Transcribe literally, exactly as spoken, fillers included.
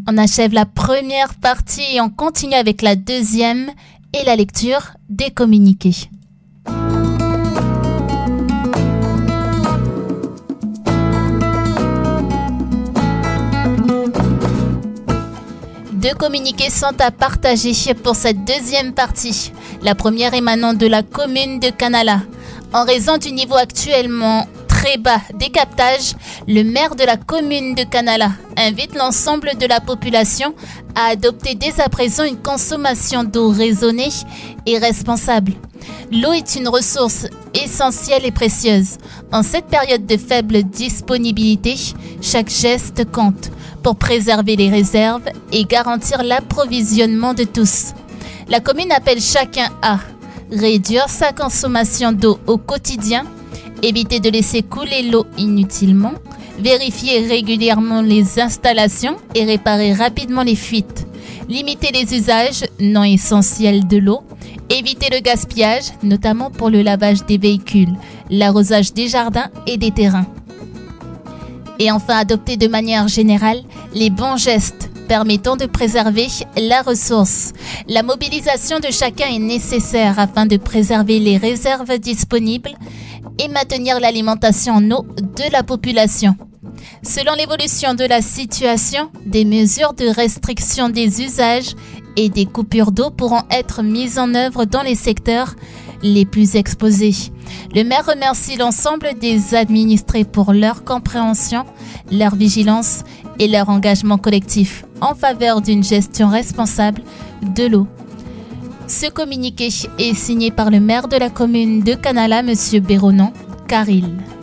On achève la première partie et on continue avec la deuxième et la lecture des communiqués. Deux communiqués sont à partager pour cette deuxième partie. La première émanant de la commune de Canala. En raison du niveau actuellement très bas des captages, le maire de la commune de Canala invite l'ensemble de la population à adopter dès à présent une consommation d'eau raisonnée et responsable. L'eau est une ressource essentielle et précieuse. En cette période de faible disponibilité, chaque geste compte pour préserver les réserves et garantir l'approvisionnement de tous. La commune appelle chacun à réduire sa consommation d'eau au quotidien, éviter de laisser couler l'eau inutilement, vérifier régulièrement les installations et réparer rapidement les fuites, limiter les usages non essentiels de l'eau, éviter le gaspillage, notamment pour le lavage des véhicules, l'arrosage des jardins et des terrains. Et enfin, adopter de manière générale les bons gestes permettant de préserver la ressource. La mobilisation de chacun est nécessaire afin de préserver les réserves disponibles et maintenir l'alimentation en eau de la population. Selon l'évolution de la situation, des mesures de restriction des usages et des coupures d'eau pourront être mises en œuvre dans les secteurs les plus exposés. Le maire remercie l'ensemble des administrés pour leur compréhension, leur vigilance et leur engagement collectif en faveur d'une gestion responsable de l'eau. Ce communiqué est signé par le maire de la commune de Canala, M. Béronon Caril.